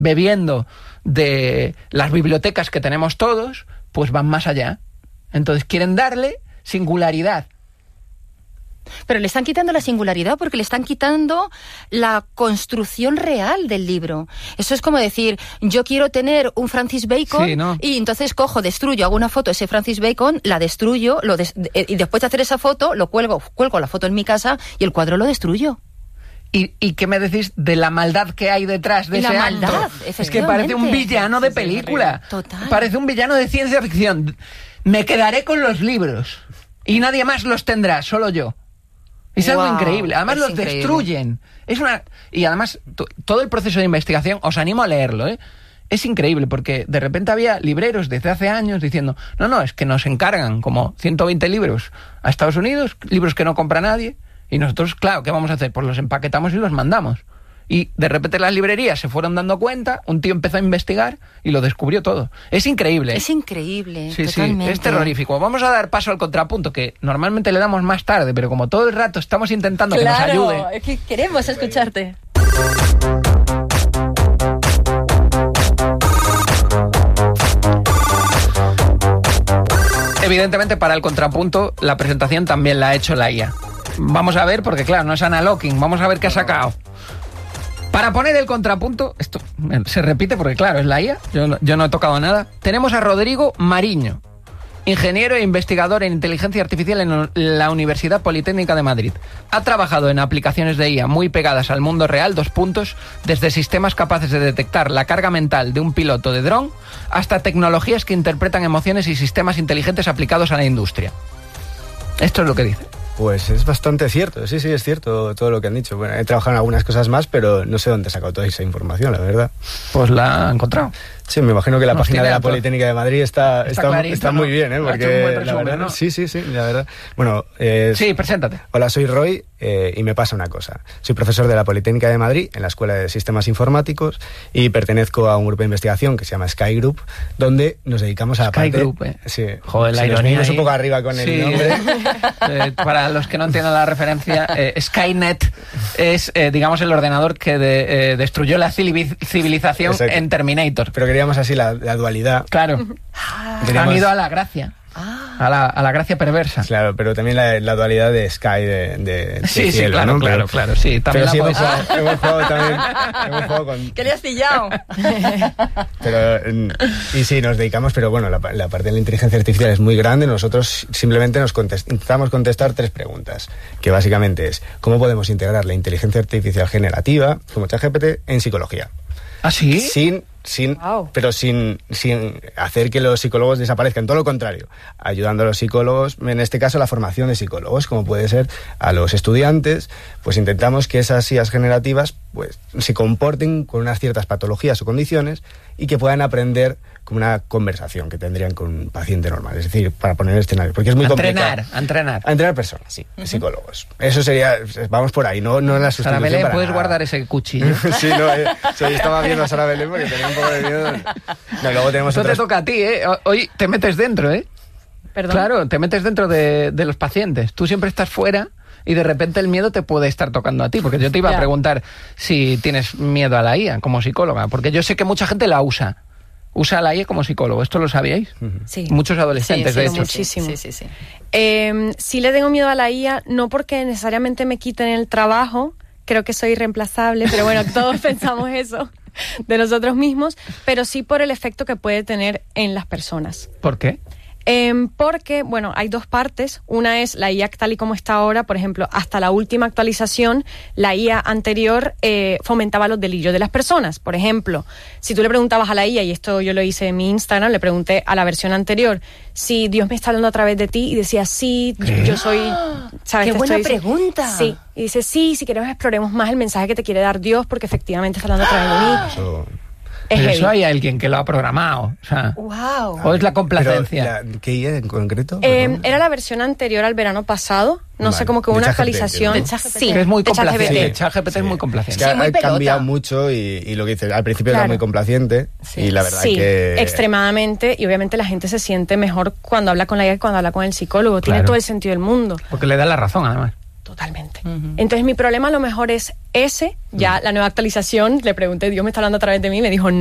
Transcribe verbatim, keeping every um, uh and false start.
bebiendo de las bibliotecas que tenemos todos, pues van más allá. Entonces quieren darle singularidad. Pero le están quitando la singularidad porque le están quitando la construcción real del libro. Eso es como decir, yo quiero tener un Francis Bacon, sí, ¿no? Y entonces cojo, destruyo, hago una foto de ese Francis Bacon, la destruyo, lo des- y después de hacer esa foto, lo cuelgo, cuelgo la foto en mi casa y el cuadro lo destruyo. ¿Y, ¿Y qué me decís de la maldad que hay detrás de y ese la maldad, acto? Es que parece un villano de película. Total. Parece un villano de ciencia ficción. Me quedaré con los libros y nadie más los tendrá, solo yo. Es wow, algo increíble. Además los increíble. destruyen. Es una y además t- todo el proceso de investigación, os animo a leerlo, ¿eh? Es increíble porque de repente había libreros desde hace años diciendo, no, no, es que nos encargan como ciento veinte libros a Estados Unidos, libros que no compra nadie, y nosotros, claro, ¿qué vamos a hacer? Pues los empaquetamos y los mandamos. Y de repente las librerías se fueron dando cuenta, un tío empezó a investigar y lo descubrió todo. Es increíble. Es increíble, sí, totalmente. Sí, es terrorífico. Vamos a dar paso al contrapunto, que normalmente le damos más tarde, pero como todo el rato estamos intentando claro, que nos ayude. Es que queremos escucharte. Evidentemente, para el contrapunto, la presentación también la ha hecho la I A. Vamos a ver, porque claro, no es Ana Locking, vamos a ver qué ha sacado. Para poner el contrapunto, esto se repite porque claro, es la I A, yo no, yo no he tocado nada. Tenemos a Rodrigo Mariño, ingeniero e investigador en inteligencia artificial en la Universidad Politécnica de Madrid. Ha trabajado en aplicaciones de I A muy pegadas al mundo real, dos puntos, desde sistemas capaces de detectar la carga mental de un piloto de dron hasta tecnologías que interpretan emociones y sistemas inteligentes aplicados a la industria. Esto es lo que dice. Pues es bastante cierto, sí, sí, es cierto todo lo que han dicho. Bueno, he trabajado en algunas cosas más, pero no sé dónde he sacado toda esa información, la verdad. Pues la he encontrado. Sí, me imagino que la Nos página de la todo. Politécnica de Madrid está, está, está, está muy bien, ¿eh? Porque un buen resumen, la verdad, ¿no? Sí, sí, sí, la verdad. Bueno, eh, sí, preséntate. Hola, soy Roy eh, y me pasa una cosa. Soy profesor de la Politécnica de Madrid en la Escuela de Sistemas Informáticos y pertenezco a un grupo de investigación que se llama Sky Group, donde nos dedicamos a la Sky parte... Group, eh. Sí. Joder, la si ironía nos ahí. un poco arriba con sí. el nombre. eh, para los que no entiendan la referencia, eh, Skynet es, eh, digamos, el ordenador que de, eh, destruyó la civilización Exacto. en Terminator. Pero queríamos así la, la dualidad. Claro. Ah, han ido a la gracia. Ah. A, la, a la gracia perversa. Claro, pero también la, la dualidad de Sky de, de, sí, de sí, cielo, claro, ¿no? claro, pero, claro, sí. También pero la sí, hemos jugado, hemos jugado también hemos jugado con... ¿Qué le has pillado? Pero, y sí, nos dedicamos, pero bueno, la, la parte de la inteligencia artificial es muy grande. Nosotros simplemente nos contest, intentamos contestar tres preguntas, que básicamente es, ¿cómo podemos integrar la inteligencia artificial generativa, como ChatGPT, en psicología? ¿Ah, sí? Sin, sin, wow. pero sin, sin hacer que los psicólogos desaparezcan, todo lo contrario, ayudando a los psicólogos, en este caso la formación de psicólogos, como puede ser a los estudiantes, pues intentamos que esas I As generativas pues se comporten con unas ciertas patologías o condiciones y que puedan aprender como una conversación que tendrían con un paciente normal, es decir, para poner el escenario, porque es muy a complicado. Entrenar, a entrenar. A entrenar personas, sí, uh-huh. psicólogos. Eso sería, vamos por ahí, no, no la sustitución. Sara Belén, para ¿puedes nada. guardar ese cuchillo? sí, no, eh, sí, estaba viendo a Sara Belén porque tenía un poco de miedo. No, luego tenemos Eso otras... te toca a ti, ¿eh? Hoy te metes dentro, ¿eh? ¿Perdón? Claro, te metes dentro de, de los pacientes. Tú siempre estás fuera y de repente el miedo te puede estar tocando a ti, porque yo te iba yeah. a preguntar si tienes miedo a la I A como psicóloga, porque yo sé que mucha gente la usa. Usa la I A como psicólogo, ¿esto lo sabíais? Sí. Muchos adolescentes, sí, sí, de hecho. Muchísimo. Sí, sí, sí. Eh, sí le tengo miedo a la I A, no porque necesariamente me quiten el trabajo, creo que soy irreemplazable, pero bueno, todos pensamos eso de nosotros mismos, pero sí por el efecto que puede tener en las personas. ¿Por qué? Eh, porque, bueno, hay dos partes. Una es la I A tal y como está ahora. Por ejemplo, hasta la última actualización, la I A anterior eh, fomentaba los delirios de las personas. Por ejemplo, si tú le preguntabas a la I A, y esto yo lo hice en mi Instagram, le pregunté a la versión anterior si Dios me está hablando a través de ti, y decía sí, ¿Qué? yo soy... ¿sabes? ¡Qué Te buena estoy pregunta! Sí, y dice sí, si queremos exploremos más el mensaje que te quiere dar Dios, porque efectivamente está hablando a través de mí. Eso... Pero eso hay alguien que lo ha programado. O sea, wow. ¿O es la complacencia? Pero, ¿qué I A en concreto? Eh, era la versión anterior al verano pasado. No vale. sé, como que una actualización. De ChatGPT. Sí, que es muy de complaciente. ChatGPT. ChatGPT sí. es muy complaciente. Es que sí, muy ha pelota. cambiado mucho y, y lo que dices, al principio Claro. era muy complaciente Sí. y la verdad Sí, que... extremadamente, y obviamente la gente se siente mejor cuando habla con la I A que cuando habla con el psicólogo. Tiene Claro. todo el sentido del mundo. Porque le da la razón, además. Totalmente. Uh-huh. Entonces mi problema a lo mejor es ese, ya uh-huh. la nueva actualización, le pregunté, Dios me está hablando a través de mí, me dijo